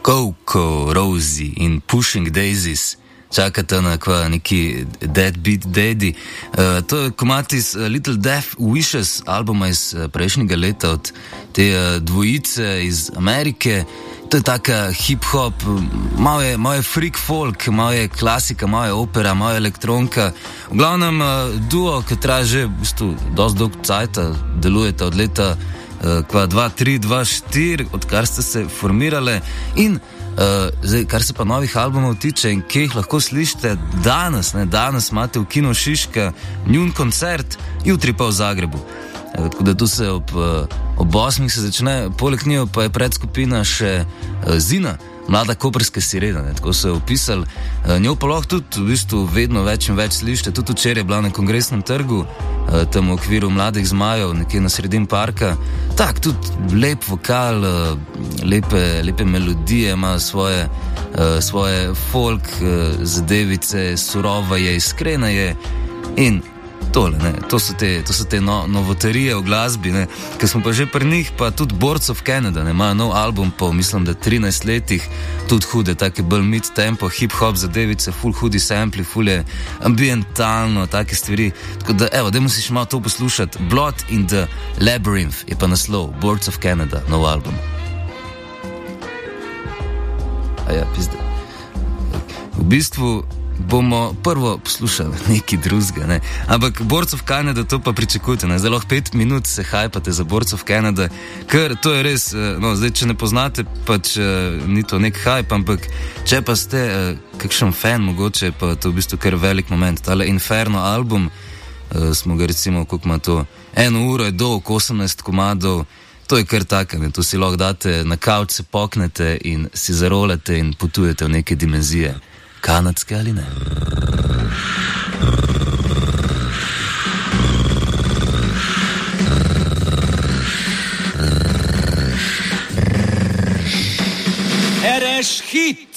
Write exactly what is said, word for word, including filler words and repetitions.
Coco, Rosie in Pushing Daisies čakate na kva neki Dead Beat Daddy. Uh, to je komad iz uh, Little Death Wishes, albuma iz uh, prejšnjega leta od te uh, dvojice iz Amerike. To je taka hip-hop, malo je, malo je freak folk, malo je klasika, malo je opera, malo je elektronka. V glavnem uh, duo, ki traja že v bistvu dosti dolg cajta, delujete od leta uh, dva tri dva štiri, odkar ste se formirale. In uh, zdaj, kar se pa novih albumov tiče in kje jih lahko slišite danes, ne, danes imate v Kino Šiška njun koncert, jutri pa v Zagrebu. Tako da tu se ob, ob osmih se začne, poleg njo pa je predskupina še Zina, mlada koprska sirena, ne, tako so jo opisali. Njo pa lahko tudi v bistvu vedno več in več slišite, tudi včeraj je bila na Kongresnem trgu, tam v okviru Mladih zmajev, nekje na sredin parka. Tak, tudi lep vokal, lepe, lepe melodije, ima svoje, svoje folk zadevice, surova je, iskrena je in tole, ne, to so te, to so te no, novotarije v glasbi, ne, ker smo pa že pri njih, pa tudi Boards of Canada, ne, imajo nov album po, mislim, da trinajst letih, tudi hude, take bolj mid-tempo, hip-hop zadevice, full hudi sampli, full je ambientalno, take stvari, tako da, evo, dajmo si še malo to poslušati. Blood in the Labyrinth je pa naslov, Boards of Canada, nov album. A ja, pizde. V bistvu bomo prvo poslušali nekaj drugega, ne. Ampak Boards of Canada, to pa pričakujte, ne. Zdaj lahko pet minut se hajpate za Boards of Canada, ker to je res, no, zdaj, če ne poznate, pač ni to nek hype, ampak če pa ste kakšen fan, mogoče pa to v bistvu kar velik moment. Tale Inferno album, smo ga recimo, koliko ima to, eno uro je dolg, osemnajst komadov, to je kar taka, ne. To si lahko date na kavč, se poknete in si zarolate in potujete v neke dimenzije. Kanadske ali ne? Ereš hit!